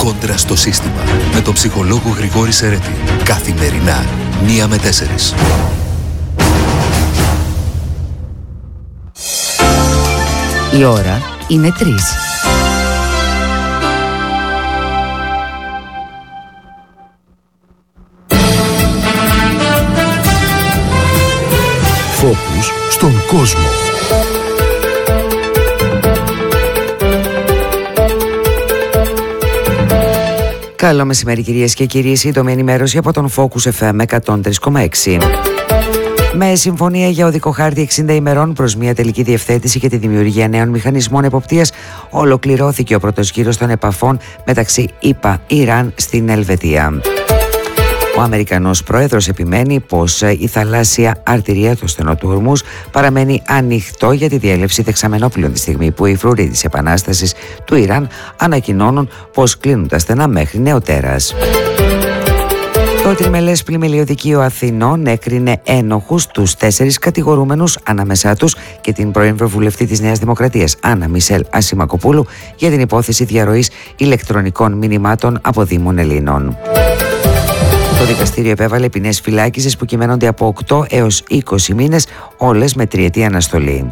Κόντρα στο σύστημα. Με τον ψυχολόγο Γρηγόρη Σερέτη. Καθημερινά, 1 με 4. Η ώρα είναι 3. Φόκους στον κόσμο. Καλό μεσημέρι κυρίες και κύριοι, σύντομη ενημέρωση από τον Focus FM 103,6. Με συμφωνία για οδικό χάρτη 60 ημερών προς μια τελική διευθέτηση και τη δημιουργία νέων μηχανισμών εποπτείας, ολοκληρώθηκε ο πρώτος γύρος των επαφών μεταξύ ΗΠΑ-Ιράν στην Ελβετία. Ο Αμερικανός πρόεδρος επιμένει πως η θαλάσσια αρτηρία, το στενό του Ορμούζ, παραμένει ανοιχτό για τη διέλευση δεξαμενόπλων τη στιγμή που οι φρουροί της Επανάστασης του Ιράν ανακοινώνουν πως κλείνουν τα στενά μέχρι νεοτέρας. Το τριμελές πλημελιωδικείο Αθηνών έκρινε ένοχους τους 4 κατηγορούμενους, ανάμεσά τους και την πρώην Ευρωβουλευτή της Νέας Δημοκρατίας Άννα Μισελ Ασημακοπούλου, για την υπόθεση διαρροής ηλεκτρονικών μηνυμάτων από Δήμων Ελλήνων. Το δικαστήριο επέβαλε ποινές φυλάκισης που κυμαίνονται από 8 έως 20 μήνες, όλες με 3ετή αναστολή.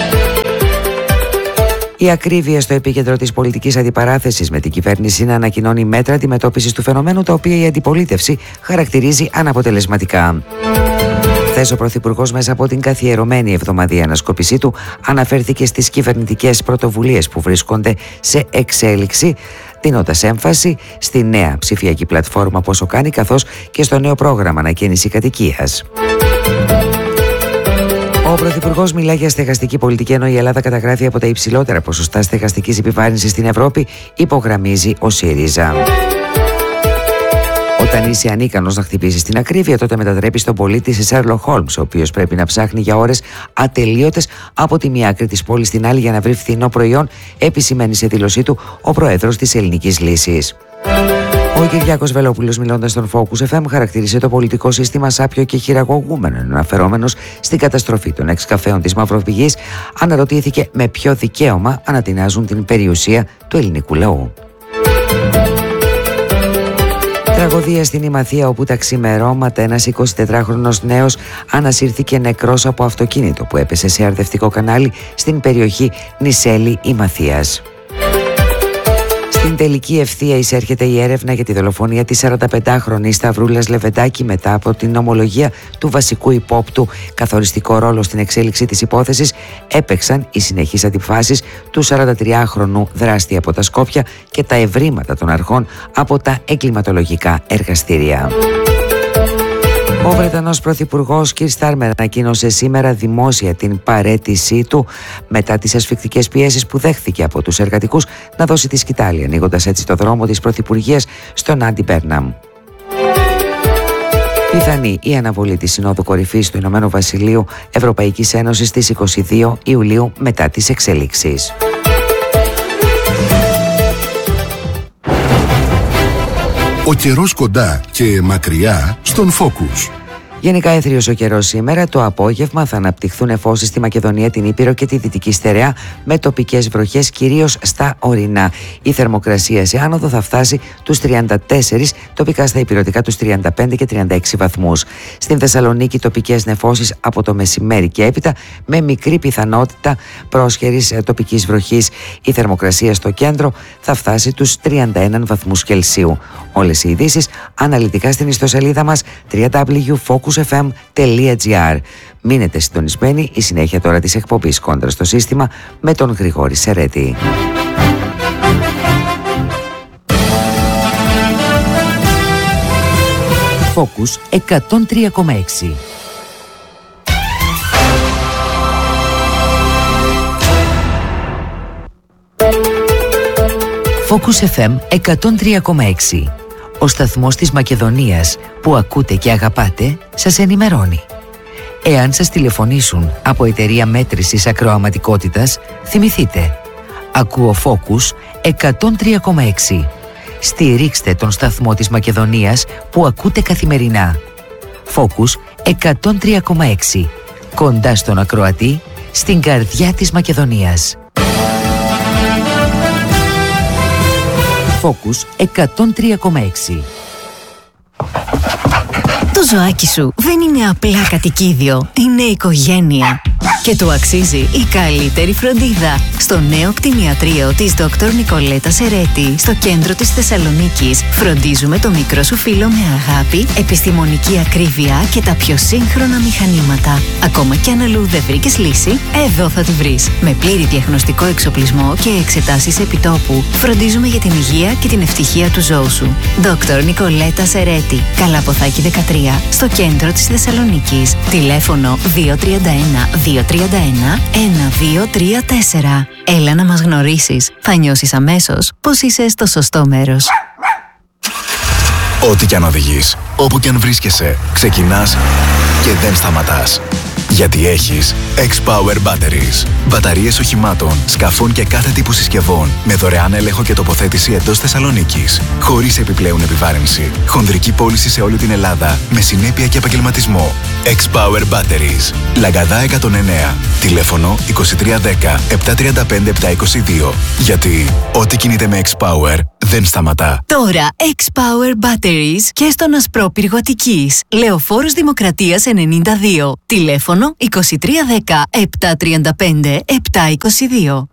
Η ακρίβεια στο επίκεντρο της πολιτικής αντιπαράθεσης, με την κυβέρνηση να ανακοινώνει μέτρα αντιμετώπισης του φαινομένου, τα οποία η αντιπολίτευση χαρακτηρίζει αναποτελεσματικά. Χθες ο Πρωθυπουργός, μέσα από την καθιερωμένη εβδομαδιαία ανασκόπησή του, αναφέρθηκε στις κυβερνητικές πρωτοβουλίες που βρίσκονται σε εξέλιξη, δίνοντας έμφαση στη νέα ψηφιακή πλατφόρμα Πόσο Κάνει, καθώς και στο νέο πρόγραμμα ανακαίνιση κατοικίας. Ο Πρωθυπουργός μιλά για στεγαστική πολιτική, ενώ η Ελλάδα καταγράφει από τα υψηλότερα ποσοστά στεγαστικής επιβάρυνσης στην Ευρώπη, υπογραμμίζει ο ΣΥΡΙΖΑ. Όταν είσαι ανίκανος να χτυπήσεις την ακρίβεια, τότε μετατρέπεις τον πολίτη σε Sherlock Holmes, ο οποίος πρέπει να ψάχνει για ώρες ατελείωτες από τη μία άκρη της πόλης στην άλλη για να βρει φθηνό προϊόν, επισημαίνει σε δήλωσή του ο πρόεδρος της Ελληνικής Λύσης. Ο Κυριάκος Βελόπουλος, μιλώντας στον Focus FM, χαρακτήρισε το πολιτικό σύστημα σάπιο και χειραγωγούμενο, αναφερόμενος στην καταστροφή των εξκαφέων της Μαυροπηγής, αναρωτήθηκε με ποιο δικαίωμα ανατινάζουν την περιουσία του ελληνικού λαού. Τραγωδία στην Ημαθία, όπου τα ξημερώματα ένας 24χρονος νέος ανασύρθηκε νεκρός από αυτοκίνητο που έπεσε σε αρδευτικό κανάλι στην περιοχή Νησέλη Ημαθίας. Στην τελική ευθεία εισέρχεται η έρευνα για τη δολοφονία της 45χρονης Σταυρούλας Λεβεντάκη, μετά από την ομολογία του βασικού υπόπτου. Καθοριστικό ρόλο στην εξέλιξη της υπόθεσης έπαιξαν οι συνεχείς αντιφάσεις του 43χρονου δράστη από τα Σκόπια και τα ευρήματα των αρχών από τα εγκληματολογικά εργαστήρια. Ο Βρετανός Πρωθυπουργός Κιρ Στάρμερ ανακοίνωσε σήμερα δημόσια την παραίτησή του μετά τις ασφικτικές πιέσεις που δέχθηκε από τους εργατικούς να δώσει τη σκητάλη, ανοίγοντας έτσι το δρόμο της Πρωθυπουργίας στον Άντι Μπέρναμ. Πιθανή η αναβολή της Συνόδου Κορυφής του Ηνωμένου Βασιλείου Ευρωπαϊκής Ένωσης στις 22 Ιουλίου μετά τις εξελίξεις. Ο καιρός κοντά και μακριά στον Focus. Γενικά έθριος ο καιρός σήμερα. Το απόγευμα θα αναπτυχθούν νεφώσεις στη Μακεδονία, την Ήπειρο και τη Δυτική Στερεά, με τοπικές βροχές κυρίως στα ορεινά. Η θερμοκρασία σε άνοδο θα φτάσει τους 34, τοπικά στα ηπειρωτικά τους 35 και 36 βαθμούς. Στην Θεσσαλονίκη τοπικές νεφώσεις από το μεσημέρι και έπειτα, με μικρή πιθανότητα πρόσχερης τοπικής βροχής. Η θερμοκρασία στο κέντρο θα φτάσει τους 31 βαθμούς Κελσίου. Όλες οι ειδήσεις αναλυτικά στην ιστοσελίδα μας www.focusfm.gr. Μείνετε συντονισμένοι, η συνέχεια τώρα της εκπομπής Κόντρα στο σύστημα με τον Γρηγόρη Σερέτη. Focus 103,6. Focus FM 103,6. Ο σταθμός της Μακεδονίας που ακούτε και αγαπάτε σας ενημερώνει. Εάν σας τηλεφωνήσουν από εταιρεία μέτρησης ακροαματικότητας, θυμηθείτε, ακούω Focus 103,6. Στηρίξτε τον σταθμό της Μακεδονίας που ακούτε καθημερινά. Focus 103,6. Κοντά στον ακροατή, στην καρδιά της Μακεδονίας. Focus 103,6. Το ζωάκι σου δεν είναι απλά κατοικίδιο, είναι οικογένεια. Και του αξίζει η καλύτερη φροντίδα. Στο νέο κτηνιατρίο της Dr. Νικολέτα Σερέτη, στο κέντρο της Θεσσαλονίκης, φροντίζουμε το μικρό σου φίλο με αγάπη, επιστημονική ακρίβεια και τα πιο σύγχρονα μηχανήματα. Ακόμα κι αν αλλού δεν βρήκες λύση, εδώ θα τη βρεις. Με πλήρη διαγνωστικό εξοπλισμό και εξετάσεις επιτόπου, φροντίζουμε για την υγεία και την ευτυχία του ζώου σου. Dr. Νικολέτα Σερέτη, Καλαποθάκη 13, στο κέντρο της Θεσσαλονίκης. Τηλέφωνο 231-231-1234. Έλα να μας γνωρίσεις. Θα νιώσεις αμέσως πως είσαι στο σωστό μέρος. Ό,τι κι αν οδηγείς, όπου κι αν βρίσκεσαι, ξεκινάς και δεν σταματάς. Γιατί έχεις X-Power Batteries. Μπαταρίες οχημάτων, σκαφών και κάθε τύπου συσκευών με δωρεάν έλεγχο και τοποθέτηση εντός Θεσσαλονίκης. Χωρίς επιπλέον επιβάρυνση. Χονδρική πώληση σε όλη την Ελλάδα με συνέπεια και επαγγελματισμό. X-Power Batteries. Λαγκαδά 109. Τηλέφωνο 2310 735 722. Γιατί ό,τι κινείται με X-Power δεν σταματά. Τώρα X-Power Batteries και στον Ασπρόπυργο Αττικής. Λεωφόρος Δημοκρατίας 92. Τηλέφωνο 2310 735 722.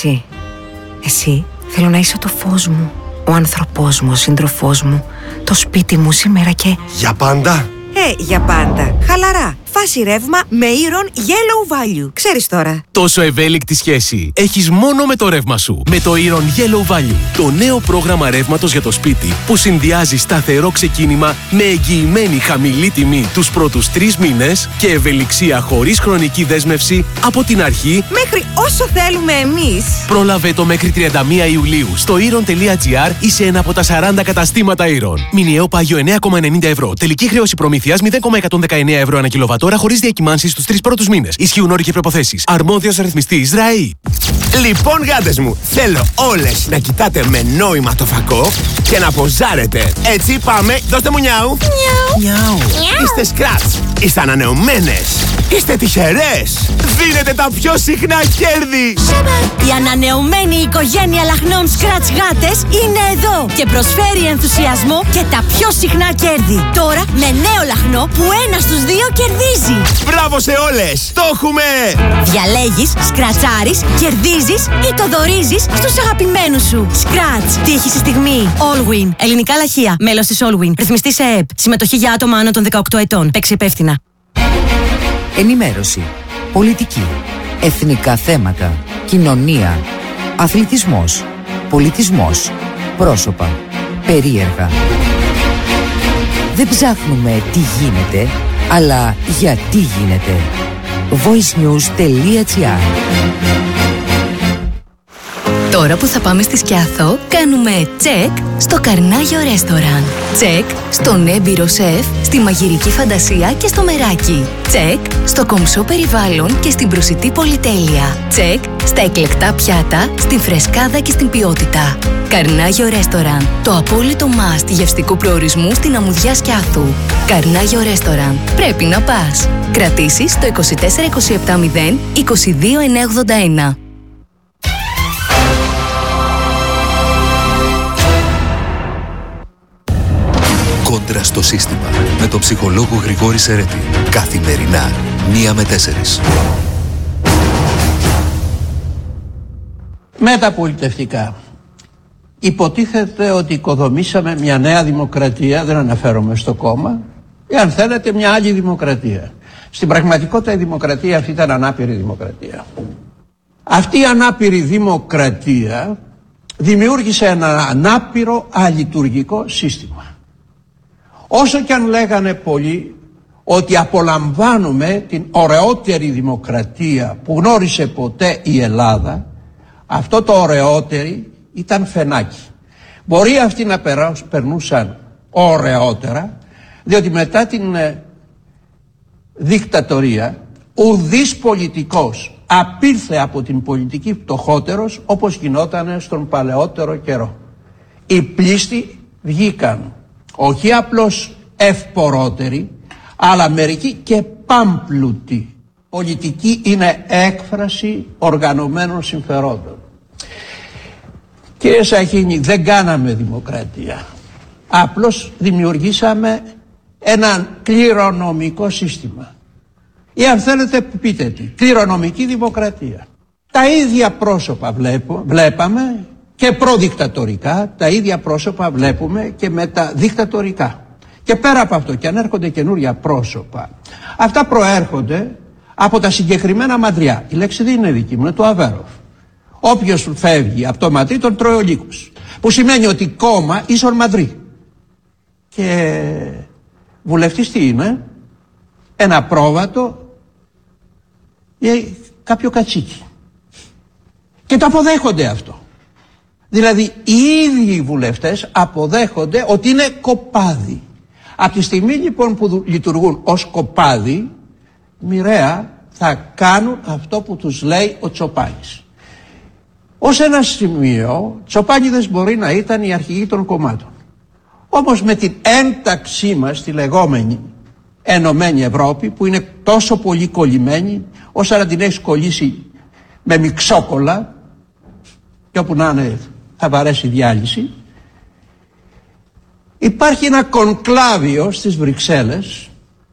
Εσύ θέλω να είσαι το φως μου, ο άνθρωπός μου, ο σύντροφός μου, το σπίτι μου σήμερα και... Για πάντα. Για πάντα. Χαλαρά. Φάση ρεύμα με Iron Yellow Value. Ξέρεις τώρα. Τόσο ευέλικτη σχέση έχεις μόνο με το ρεύμα σου. Με το Iron Yellow Value. Το νέο πρόγραμμα ρεύματος για το σπίτι που συνδυάζει σταθερό ξεκίνημα με εγγυημένη χαμηλή τιμή τους πρώτους 3 μήνες και ευελιξία χωρίς χρονική δέσμευση από την αρχή Μέχρι όσο θέλουμε εμείς. Πρόλαβε το μέχρι 31 Ιουλίου στο iron.gr ή σε ένα από τα 40 καταστήματα Iron. Μηνιαίο πάγιο 9,90 ευρώ. Τελική χρέωση προμήθειας 0,119 ευρώ ανά κιλοβατόρα χωρίς διακυμάνσεις στους 3 πρώτους μήνες. Ισχύουν όροι και προϋποθέσεις. Αρμόδιος ρυθμιστής ΡΑΗ. Λοιπόν, γάτες μου, θέλω όλες να κοιτάτε με νόημα το φακό και να ποζάρετε. Έτσι, πάμε. Δώστε μου νιάου. Νιάου. Είστε σκράτς. Είστε ανανεωμένες. Είστε τυχερές. Δίνετε τα πιο συχνά κέρδη. Η ανανεωμένη οικογένεια λαχνών Scratch γάτες είναι εδώ και προσφέρει ενθουσιασμό και τα πιο συχνά κέρδη. Τώρα με νέο λαχνό που 1 στους 2 κερδίζει. Μπράβο σε όλες. Το έχουμε. Διαλέγεις, σκρατσάρεις, κερδίζεις ή το δωρίζεις στους αγαπημένους σου. Scratch. Τύχη στη στιγμή. Allwin. Ελληνικά λαχεία. Μέλος της Allwin. Ρυθμιστή σε ΕΕΠ. Συμμετοχή για άτομα άνω των 18 ετών. Παίξει υπεύθυνα. Ενημέρωση, πολιτική, εθνικά θέματα, κοινωνία, αθλητισμός, πολιτισμός, πρόσωπα, περίεργα. Δεν ψάχνουμε τι γίνεται, αλλά γιατί γίνεται. voicenews.gr. Τώρα που θα πάμε στη Σκιάθο, κάνουμε τσεκ στο Καρνάγιο Ρέστοραν. Τσεκ στον έμπειρο σεφ, στη μαγειρική φαντασία και στο μεράκι. Τσεκ στο κομψό περιβάλλον και στην προσιτή πολυτέλεια. Τσεκ στα εκλεκτά πιάτα, στην φρεσκάδα και στην ποιότητα. Καρνάγιο Ρέστοραν, το απόλυτο must γευστικού προορισμού στην αμμουδιά Σκιάθου. Καρνάγιο Ρέστοραν, πρέπει να πας. Κρατήσεις στο 24 27 0 22 981. Κόντρα στο σύστημα με τον ψυχολόγο Γρηγόρη Σερέτη. Καθημερινά 1 με 4. Μεταπολιτευτικά. Υποτίθεται ότι οικοδομήσαμε μια νέα δημοκρατία, δεν αναφέρομαι στο κόμμα, ή αν θέλετε μια άλλη δημοκρατία. Στην πραγματικότητα η δημοκρατία αυτή ήταν ανάπηρη δημοκρατία. Αυτή η ανάπηρη δημοκρατία δημιούργησε ένα ανάπηρο αλειτουργικό σύστημα. Όσο και αν λέγανε πολλοί ότι απολαμβάνουμε την ωραιότερη δημοκρατία που γνώρισε ποτέ η Ελλάδα, αυτό το ωραιότερη ήταν φαινάκι. Μπορεί αυτοί να περνούσαν ωραιότερα, διότι μετά την δικτατορία ουδής πολιτικός απήλθε από την πολιτική φτωχότερος όπως γινόταν στον παλαιότερο καιρό. Οι πλήστοι βγήκαν όχι απλώς ευπορότεροι, αλλά μερικοί και πάμπλουτοι. Πολιτική είναι έκφραση οργανωμένων συμφερόντων. Κύριε Σαχίνη, δεν κάναμε δημοκρατία. Απλώς δημιουργήσαμε ένα κληρονομικό σύστημα. Ή αν θέλετε πείτε τι, κληρονομική δημοκρατία. Τα ίδια πρόσωπα βλέπαμε και προδικτατορικά, τα ίδια πρόσωπα βλέπουμε και μεταδικτατορικά. Και πέρα από αυτό, και αν έρχονται καινούρια πρόσωπα, αυτά προέρχονται από τα συγκεκριμένα μαντριά. Η λέξη δεν είναι δική μου, είναι του Αβέροφ. Όποιος φεύγει από το μαντρί τον τρώει ο λύκος. Που σημαίνει ότι κόμμα ίσον μαντρί. Και βουλευτής τι είναι? Ένα πρόβατο ή κάποιο κατσίκι. Και το αποδέχονται αυτό. Δηλαδή οι ίδιοι οι βουλευτές αποδέχονται ότι είναι κοπάδι. Από τη στιγμή λοιπόν που λειτουργούν ως κοπάδι, μοιραία θα κάνουν αυτό που τους λέει ο Τσοπάνης. Ως ένα σημείο, Τσοπάνιδες μπορεί να ήταν οι αρχηγοί των κομμάτων. Όμως με την ένταξή μας στη λεγόμενη Ενωμένη Ευρώπη, που είναι τόσο πολύ κολλημένη, όσο να την έχεις κολλήσει με μιξόκολλα, και όπου να είναι θα βαρέσει διάλυση, υπάρχει ένα κονκλάβιο στις Βρυξέλλες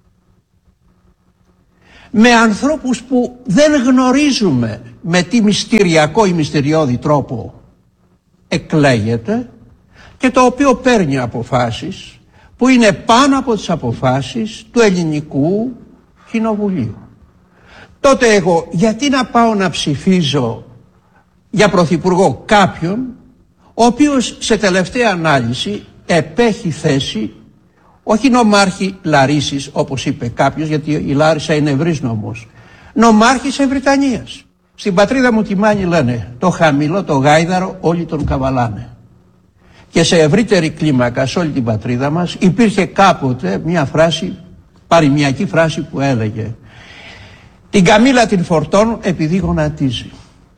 με ανθρώπους που δεν γνωρίζουμε με τι μυστηριακό ή μυστηριώδη τρόπο εκλέγεται και το οποίο παίρνει αποφάσεις που είναι πάνω από τις αποφάσεις του ελληνικού κοινοβουλίου. Τότε εγώ γιατί να πάω να ψηφίζω για πρωθυπουργό κάποιον ο οποίος σε τελευταία ανάλυση επέχει θέση όχι νομάρχη Λαρίσης όπως είπε κάποιος, γιατί η Λάρισα είναι ευρύς νομός, νομάρχης Ευρυτανίας. Στην πατρίδα μου τη Μάνη λένε το χαμηλό το γάιδαρο όλοι τον καβαλάνε. Και σε ευρύτερη κλίμακα σε όλη την πατρίδα μας υπήρχε κάποτε μια φράση, παροιμιακή φράση που έλεγε την καμήλα την φορτώνουν επειδή γονατίζει.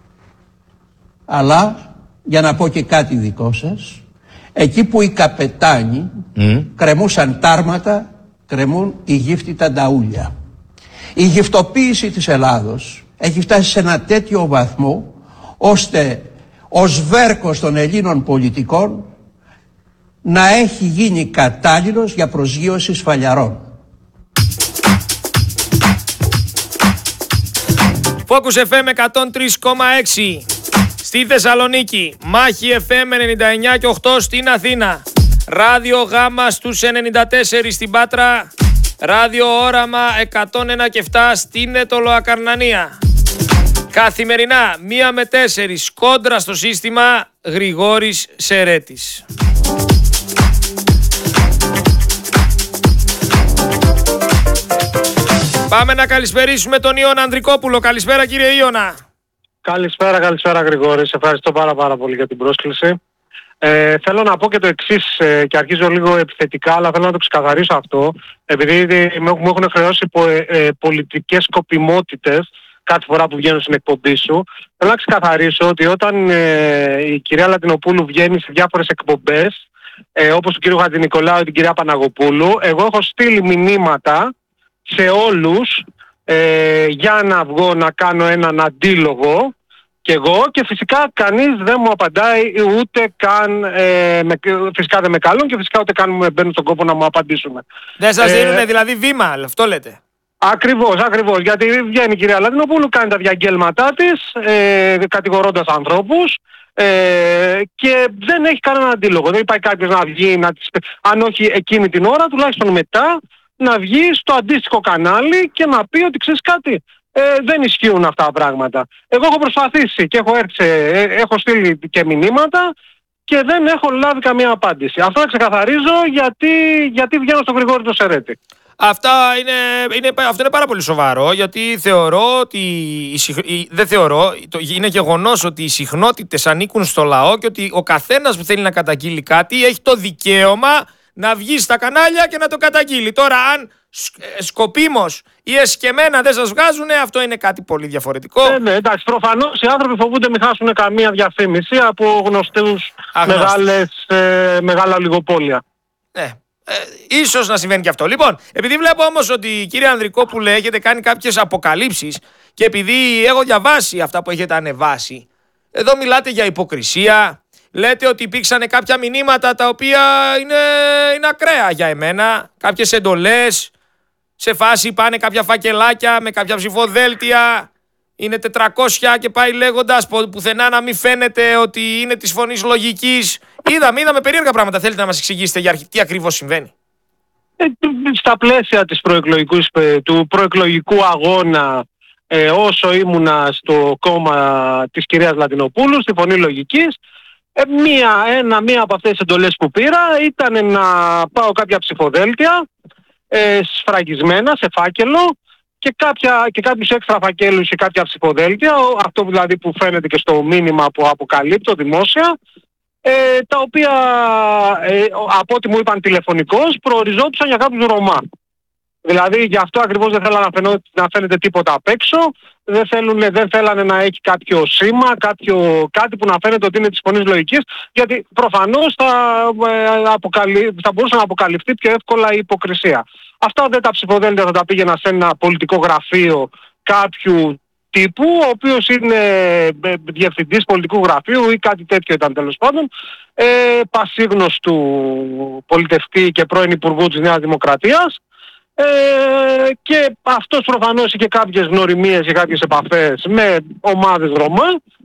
Αλλά για να πω και κάτι δικό σας, εκεί που οι καπετάνοι κρεμούσαν τάρματα, κρεμούν οι γύφτητα νταούλια. Η γυφτοποίηση της Ελλάδος έχει φτάσει σε ένα τέτοιο βαθμό ώστε ο σβέρκος των Ελλήνων πολιτικών να έχει γίνει κατάλληλος για προσγείωση σφαλιαρών. Focus FM 103,6 στη Θεσσαλονίκη, Μάχη FM 99 και 8 στην Αθήνα, Ράδιο Γάμα στους 94 στην Πάτρα, Ράδιο Όραμα 101 και 7 στην Αιτωλοακαρνανία. Καθημερινά 1 με 4 κόντρα στο σύστημα, Γρηγόρης Σερέτης. Πάμε να καλησπερίσουμε τον Ιώνα Ανδρικόπουλο. Καλησπέρα κύριε Ιώνα. Καλησπέρα Γρηγόρη. Σε ευχαριστώ πάρα πολύ για την πρόσκληση. Θέλω να πω και το εξής και αρχίζω λίγο επιθετικά, αλλά θέλω να το ξεκαθαρίσω αυτό, επειδή μου έχουν χρεώσει πολιτικές σκοπιμότητες κάθε φορά που βγαίνω στην εκπομπή σου. Θέλω να ξεκαθαρίσω ότι όταν η κυρία Λατινοπούλου βγαίνει σε διάφορες εκπομπές, όπως του κύριου Χατζηνικολάου ή την κυρία Παναγοπούλου, εγώ έχω στείλει μηνύματα σε όλους για να βγω να κάνω έναν αντίλογο και εγώ, και φυσικά κανείς δεν μου απαντάει, ούτε καν φυσικά δεν με καλούν και φυσικά ούτε καν μπαίνουν στον κόπο να μου απαντήσουν. Δεν σας δίνουν δηλαδή βήμα, αυτό λέτε? Ακριβώς, γιατί βγαίνει η κυρία Λατινοπούλου, κάνει τα διαγγέλματά της, κατηγορώντας ανθρώπους, και δεν έχει κανένα αντίλογο. Δεν υπάρχει κάποιος να βγει, αν όχι εκείνη την ώρα, τουλάχιστον μετά, να βγει στο αντίστοιχο κανάλι και να πει ότι ξέρεις κάτι, δεν ισχύουν αυτά τα πράγματα. Εγώ έχω προσπαθήσει και έχω στείλει και μηνύματα και δεν έχω λάβει καμία απάντηση. Αυτό ξεκαθαρίζω γιατί βγαίνω στον Γρηγόρη το Σερέτη. Αυτό είναι πάρα πολύ σοβαρό, γιατί θεωρώ ότι είναι γεγονός ότι οι συχνότητες ανήκουν στο λαό και ότι ο καθένας που θέλει να καταγγείλει κάτι έχει το δικαίωμα να βγει στα κανάλια και να το καταγγείλει. Τώρα αν σκοπίμως ή εσκεμμένα δεν σας βγάζουνε, αυτό είναι κάτι πολύ διαφορετικό. Ναι, εντάξει, προφανώς οι άνθρωποι φοβούνται μην χάσουν καμία διαφήμιση από γνωστούς μεγάλα ολιγοπόλια. Ναι. Ίσως να συμβαίνει και αυτό. Λοιπόν, επειδή βλέπω όμως ότι κύριε Ανδρικόπουλε έχετε κάνει κάποιες αποκαλύψεις και επειδή έχω διαβάσει αυτά που έχετε ανεβάσει, εδώ μιλάτε για υποκρισία, λέτε ότι υπήρξαν κάποια μηνύματα τα οποία είναι ακραία για εμένα. Κάποιες εντολές, σε φάση πάνε κάποια φακελάκια με κάποια ψηφοδέλτια. Είναι 400 και πάει λέγοντας πουθενά να μην φαίνεται ότι είναι της φωνής λογικής. Είδαμε περίεργα πράγματα. Θέλετε να μας εξηγήσετε για τι ακριβώς συμβαίνει? Στα πλαίσια του προεκλογικού αγώνα, όσο ήμουνα στο κόμμα της κυρίας Λατινοπούλου, στη Φωνή Λογικής, μία από αυτές τις εντολές που πήρα ήταν να πάω κάποια ψηφοδέλτια σφραγισμένα σε φάκελο και κάποιους έξτρα φακέλους και κάποια ψηφοδέλτια, αυτό δηλαδή που φαίνεται και στο μήνυμα που αποκαλύπτω δημόσια, τα οποία από ό,τι μου είπαν τηλεφωνικώς προοριζόντουσαν για κάποιους Ρωμά. Δηλαδή γι' αυτό ακριβώς δεν θέλανε να φαίνεται τίποτα απ' έξω, δεν θέλανε να έχει κάποιο σήμα, κάτι που να φαίνεται ότι είναι της Φωνής Λογικής, γιατί προφανώς θα μπορούσε να αποκαλυφθεί πιο εύκολα η υποκρισία. Αυτά δεν τα ψηφοδέλτια θα τα πήγαινα σε ένα πολιτικό γραφείο κάποιου τύπου, ο οποίος είναι διευθυντής πολιτικού γραφείου ή κάτι τέτοιο ήταν τέλος πάντων, πασίγνωστου πολιτευτή και πρώην υπουργού της Νέας Δημοκρατίας, και αυτός προφανώς είχε κάποιες γνωριμίες και κάποιες επαφές με ομάδες Ρωμά